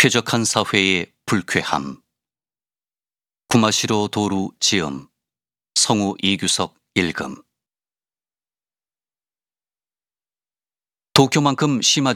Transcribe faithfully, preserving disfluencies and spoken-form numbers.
쾌적한 사회의 불쾌함. 구마시로 도루 지음. 성우 이규석 읽음. 도쿄만큼 심하지